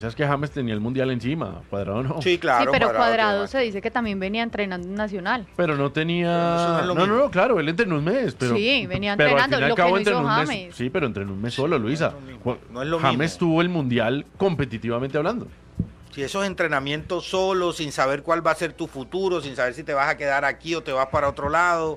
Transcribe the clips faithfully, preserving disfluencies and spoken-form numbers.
Es que James tenía el Mundial encima, Cuadrado no. Sí, claro. Sí, pero Cuadrado, Cuadrado se dice que también venía entrenando en Nacional. Pero no tenía... Pero no es lo no, no, mismo. no, claro, él entrenó un mes, pero... Sí, venía pero entrenando, al fin y al lo que cabo no entrenó hizo un mes- James. Sí, pero entrenó un mes solo, Luisa. No es lo mismo, no es lo James mismo. tuvo el Mundial competitivamente hablando. Si esos entrenamientos solos, sin saber cuál va a ser tu futuro, sin saber si te vas a quedar aquí o te vas para otro lado,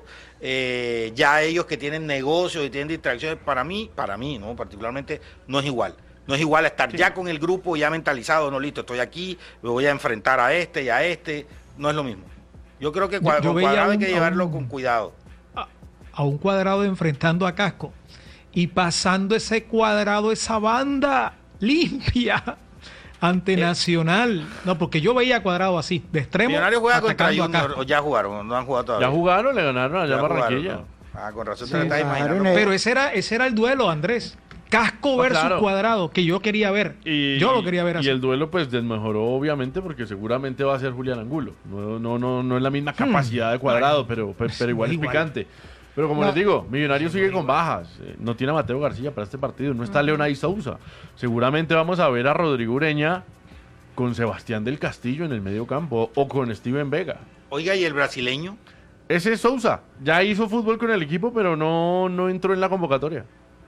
eh, ya ellos que tienen negocios y tienen distracciones, para mí, para mí, ¿no? Particularmente, no es igual. No es igual estar Sí. ya con el grupo, ya mentalizado, no, listo, estoy aquí, me voy a enfrentar a este y a este, no es lo mismo. Yo creo que cua- Yo- yo con veía Cuadrado hay un- que a llevarlo un- con cuidado. a, a un Cuadrado enfrentando a Casco y pasando ese Cuadrado, esa banda limpia ante Eh. Nacional. No, porque yo veía a Cuadrado así, de extremo, Millonarios juega contra atacando a Junior, Casco. o ya jugaron, no han jugado todavía. Ya jugaron, le ganaron allá Ya en jugaron, Barranquilla. ¿no? Ah, con razón Sí, te lo estás claro, imaginando. ne- Pero ese era, ese era el duelo, Andrés. Casco No, versus claro. Cuadrado, que yo quería ver. Y, yo lo quería ver así. Y el duelo pues desmejoró obviamente porque seguramente va a ser Julián Angulo. No, no, no, no es la misma capacidad de Cuadrado, pero, pero, pero igual es Igual. picante. Pero como No. les digo, Millonarios sigue con bajas. Eh, No tiene a Mateo García para este partido, no está Leonay Sousa. Seguramente vamos a ver a Rodrigo Ureña con Sebastián del Castillo en el medio campo o con Steven Vega. Oiga, ¿y el brasileño? Ese es Sousa. Ya hizo fútbol con el equipo, pero no, no entró en la convocatoria.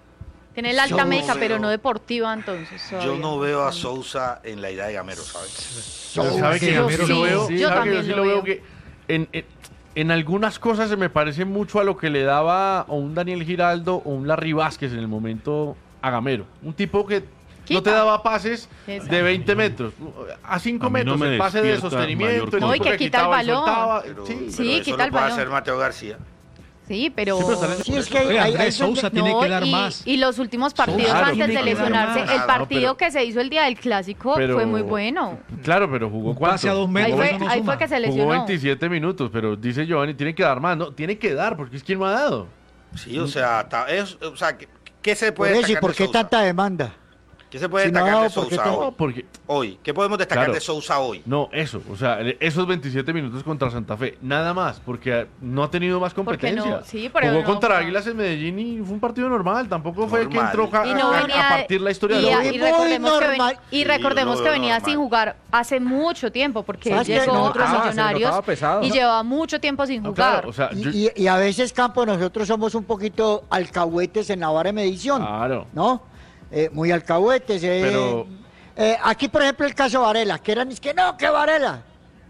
Tiene la alta Yo no médica, veo- pero no deportiva entonces. Yo todavía. no veo a Sousa en la idea de Gamero, ¿sabes? Pero Sousa. ¿sabe que yo Gamero sí lo sí, veo? yo ¿Sabe que también yo sí lo lo veo veo. que en, en, en algunas cosas se me parece mucho a lo que le daba o un Daniel Giraldo o un Larry Vázquez en el momento a Gamero. Un tipo que no te Quita. daba pases Exacto. de veinte metros. A cinco A mí no metros, me el pase de despierta sostenimiento. mayor el No, y tipo que quita el quitaba y balón. soltaba. Pero, Sí. pero Sí, eso quita lo el puede balón. hacer Mateo García. Sí, pero... Sí, pero sale- Sí, es que Oye, hay- Andrés hay- Sousa tiene No, que dar y, más. y los últimos partidos Claro, antes tiene de que dar lesionarse, más. el No, partido pero- que se hizo el día del clásico Pero- fue muy bueno. Claro, pero jugó Un cuánto. pase a dos metros. Ahí No, fue, eso no ahí suma. fue que se Jugó lesionó. veintisiete minutos, pero dice Giovanni, tiene que dar más. No, tiene que dar, porque es quien me ha dado. Sí, o sea, ta- es, o sea ¿qué, qué se Por puede eso, ¿y destacar por de qué Sousa? tanta demanda? ¿Qué se puede Si no, destacar de ¿por qué Sousa tan- hoy? No, porque Hoy, ¿qué podemos destacar Claro. de Sousa hoy? No, eso, o sea, esos veintisiete minutos contra Santa Fe, nada más, porque no ha tenido más Porque no, competencia. sí, pero Jugó no, contra no. Águilas en Medellín y fue un partido normal, tampoco fue que Normal. entró a, Y no a- venía a partir la historia y, de a- la Muy, y muy recordemos que, ven- normal. y Sí, recordemos yo lo que veo venía normal. sin jugar hace mucho tiempo porque él ¿Sabes qué? llegó Nosotros- a Ah, se Millonarios notaba pesado. y llevaba mucho tiempo sin No, jugar. claro, o sea, yo- Y, y- y a veces, Campo, nosotros somos un poquito alcahuetes en la vara de medición. Claro. ¿No? Eh, muy alcahuetes. eh. Pero- Eh, aquí, por ejemplo, el caso Varela, que eran, es que no, que Varela.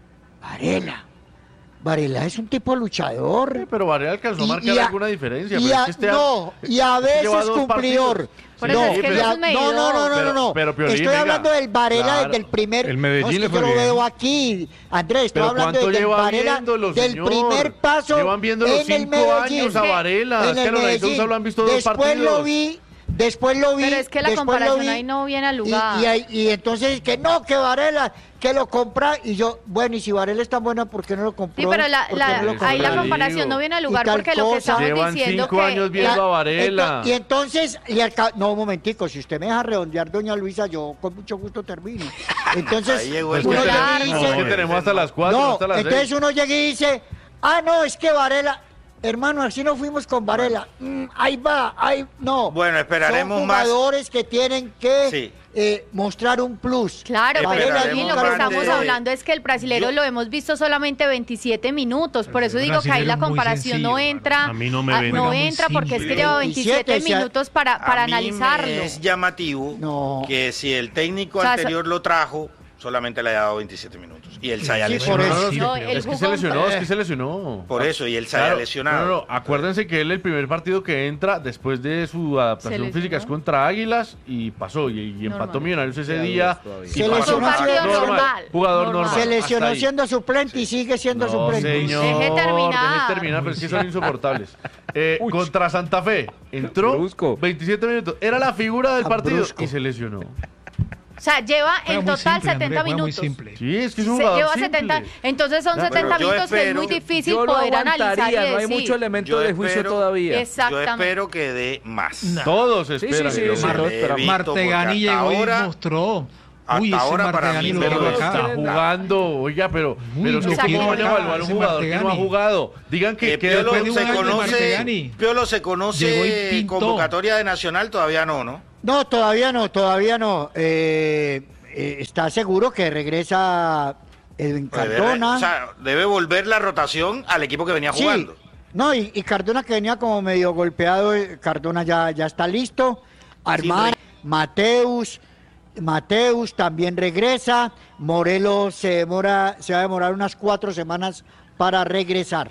Varela. Varela es un tipo luchador. Sí, pero Varela alcanzó a Y- marcar y a- alguna diferencia. y pero a- es que este no, y a este veces lleva dos cumplidor. partidos. Por eso no, es que él y es a- un no, no, no, no, Pero- no, no. pero, Piolín, Estoy venga. hablando del Varela Claro. desde el primer. El Medellín no, es le que fue yo lo bien. veo aquí, Andrés. Estoy Pero hablando ¿cuánto del lleva Varela viéndolo, del señor? primer paso. Llevan viéndolo en el cinco Medellín. años a Varela. En Es que el a Lorenzo Medellín. Sousa lo han visto dos Después partidos. lo vi. Después lo vi. Pero es que la después lo comparación vi, ahí no viene al y- lugar. Y, ahí- y entonces que no, que Varela, que lo compra. Y yo, bueno, y si Varela es tan buena, ¿por qué no lo compró? Sí, pero la, ¿Por qué la- no lo compró? ahí la Digo. comparación no viene al lugar Y tal porque lo que cosa. estamos Llevan diciendo cinco que años viendo a Varela. Ento- y entonces, y al ca- no, un momentico, si usted me deja redondear, doña Luisa, yo con mucho gusto termino. Entonces, Ahí llegó el uno Es que llega Claro. y tenemos- dice, es que tenemos hasta las cuatro, no, hasta las entonces seis. uno llega y dice, ah, no, es que Varela, hermano, así no fuimos con Varela. Mm, ahí va, ahí, no. Bueno, esperaremos Son más. jugadores que tienen que Sí. eh, mostrar un plus. Claro, pero Esperaremos aquí lo que más estamos de- hablando es que el brasilero Yo- lo hemos visto solamente veintisiete minutos, por eso El digo que ahí brasilero la es muy comparación no sencillo, entra, a mí no me ah, vende. no Juega muy entra porque es que simple. lleva veintisiete, veintisiete o sea, minutos para, para A mí analizarlo. me es llamativo No. que si el técnico O sea, anterior lo trajo, solamente le haya dado veintisiete minutos. Y él se haya Sí, lesionado. por No, eso. no, No, sí, él es que jugó se un- lesionó, es que se lesionó. Por eso, y él se haya Claro, lesionado. No, no, no, acuérdense que él el primer partido que entra después de su adaptación lesionó. física es contra Águilas y pasó, y, y empató Normal. Millonarios ese Queda día. dudas todavía. y Se pasó. lesionó un partido normal. Jugador Normal. normal. Se lesionó hasta ahí. siendo suplente y sigue siendo No, suplente. señor, Deje terminar. deje terminar, pero es que son insoportables. Eh, Uy. contra Santa Fe, entró Brusco. veintisiete minutos, era la figura del Ah, partido brusco. y se lesionó. O sea, lleva Juega en muy total simple, setenta Andrés, juega muy minutos. simple. Sí, es que es Se un jugador lleva simple. setenta, entonces son Ya, setenta bueno, yo minutos que es espero- muy difícil Yo lo poder analizar y aguantaría, no hay decir. mucho elemento Yo de juicio espero- todavía. Yo Exactamente. espero que dé más. Todos Sí, esperan. sí, que sí, lo sí, marque. todos esperamos. He visto, porque Martegani hasta llegó ahora- y mostró. hasta Uy, ese ahora para Martegani mí lo no quiero Pero lo acá. está jugando, oiga, pero, Uy, pero lo es que quiero ¿cómo van a acá, evaluar un ese jugador que no ha Martegani. jugado? Digan que, Eh, que Piolo después de un se año de conoce, Martegani. Piolo se Llegó y conoce pintó. convocatoria de Nacional, todavía no, ¿no? No, todavía no, todavía no. Eh, eh, está seguro que regresa Edwin Debe, Cardona. o sea, debe volver la rotación al equipo que venía Sí, jugando. no, y, y Cardona que venía como medio golpeado, eh, Cardona ya, ya está listo. Armán, Mateus, Mateus también regresa. Morelos se demora, se va a demorar unas cuatro semanas para regresar.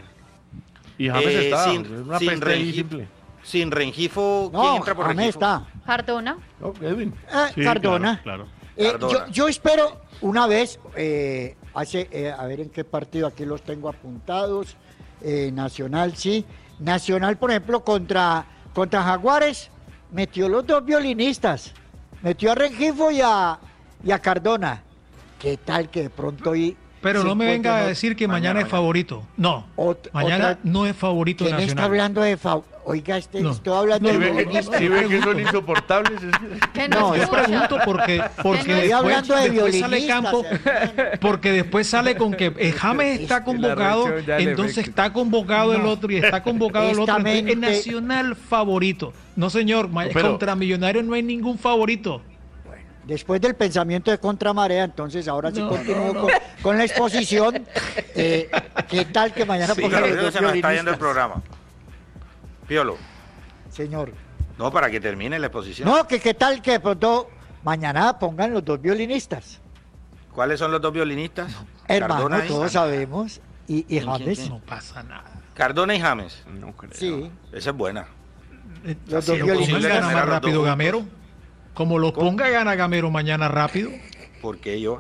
Y James Eh, está, sin- es una sin peste ahí Rengifo. simple. Sin Rengifo, ¿quién No, entra por James Rengifo? está. Cardona. Oh, Edwin. Eh, Sí, Cardona. Claro, claro. Eh, Cardona. yo, yo espero una vez, eh, hace, eh, a ver en qué partido, aquí los tengo apuntados. Eh, Nacional, sí. Nacional, por ejemplo, contra, contra Jaguares, metió los dos violinistas. Metió a Rengifo y a, y a Cardona. ¿Qué tal que de pronto hoy... Pero se no me venga encuentran a ot- decir que mañana, mañana, es mañana. favorito. No, Ot- mañana otra- no es favorito ¿Quién nacional. está hablando de fa... Oiga, este, No. estoy hablando No, Si de ve, no, violinistas. si ve que son insoportables. es- Que No, no, Yo escucha. pregunto porque, porque Estoy después, hablando de después sale violinistas, campo, hermano. porque después sale con que eh, James está convocado, reacción ya le entonces ve- está convocado el No. otro y está convocado el otro. Entonces, Honestamente- es Nacional favorito. No, señor, ma- Pero- contra Millonarios no hay ningún favorito. Después del pensamiento de contramarea, entonces ahora sí No, continúo no, no. Con, con la exposición. Eh, ¿Qué tal que mañana Sí, pongan pero los dos se nos está yendo violinistas? el programa. Piolo. Señor. No, para que termine la exposición. No, que qué tal que de pronto mañana pongan los dos violinistas. ¿Cuáles son los dos violinistas? Hermano, Cardona y- todos sabemos. Y, y ¿Quién, quién, James. quién? No pasa nada. Cardona y James. No creo. Sí, Esa es buena. Eh, los Así dos lo Como posible no violinistas. tener gana a más los dos rápido juntos. Gamero, como lo ¿Cómo? ponga gana Gamero mañana rápido. ¿Por qué yo?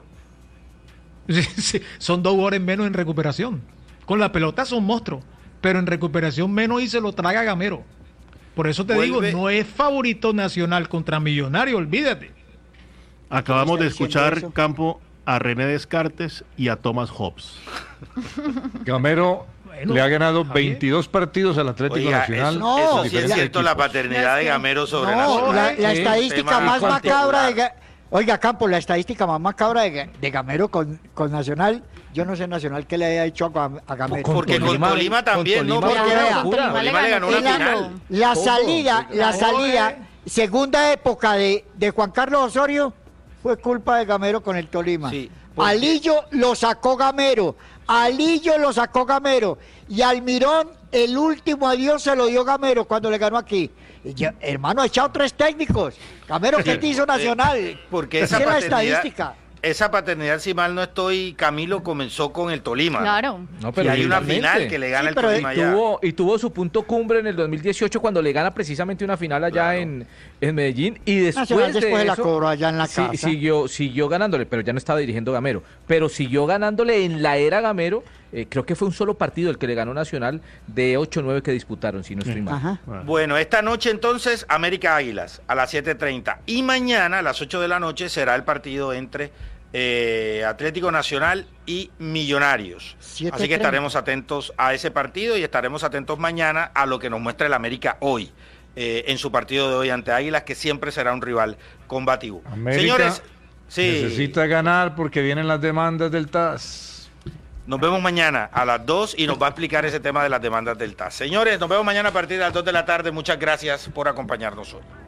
Sí, sí, son dos horas menos en recuperación. Con la pelota son monstruos, pero en recuperación menos y se lo traga Gamero. Por eso te Vuelve- digo, no es favorito nacional contra Millonario, olvídate. Acabamos de ¿Está diciendo escuchar, eso? Campo, a René Descartes y a Thomas Hobbes. Gamero Bueno, le ha ganado Javier. veintidós partidos al Atlético Oiga, Nacional. eso, No, eso sí es diferentes cierto, la equipos. paternidad de Gamero sobre no, Nacional. la, la Sí, estadística tema más particular. macabra de... Ga- Oiga, Campo, la estadística más macabra de, Ga- de Gamero con, con Nacional, yo no sé Nacional qué le haya hecho a, Gam- a Gamero. Con Porque con Tolima- Tolima también, ¿no? con Tolima Porque fue vea, una Con locura. Tolima le Tolima le ganó ganó una claro. final. La Todo, salida, la Oye. salida, segunda época de, de Juan Carlos Osorio fue culpa de Gamero con el Tolima. Sí, porque- Alillo lo sacó Gamero, Alillo lo sacó Gamero y Almirón el último adiós se lo dio Gamero cuando le ganó aquí. Y yo, hermano, ha echado tres técnicos. Gamero, ¿qué te hizo Nacional? Eh, Porque Esa esa es la paternidad, estadística. esa paternidad, si mal no estoy, Camilo comenzó con el Tolima. Claro. No, Y hay una totalmente. final que le gana Sí, el pero Tolima Y allá. tuvo, y tuvo su punto cumbre en el dos mil dieciocho cuando le gana precisamente una final allá Claro. en, en Medellín y después, Nacional después de la eso, cobró allá en la sí, casa. siguió, siguió ganándole, pero ya no estaba dirigiendo Gamero, pero siguió ganándole en la era Gamero. Eh, creo que fue un solo partido el que le ganó Nacional de ocho o nueve que disputaron, si no estoy mal. Ajá. Bueno, esta noche entonces América Águilas a las siete treinta y mañana a las ocho de la noche será el partido entre eh, Atlético Nacional y Millonarios. siete Así que treinta. estaremos atentos a ese partido y estaremos atentos mañana a lo que nos muestra el América hoy, eh, en su partido de hoy ante Águilas, que siempre será un rival combativo. América Señores, sí, necesita ganar porque vienen las demandas del T A S. nos vemos mañana a las dos y nos va a explicar ese tema de las demandas del T A S. Señores, nos vemos mañana a partir de las dos de la tarde. Muchas gracias por acompañarnos hoy.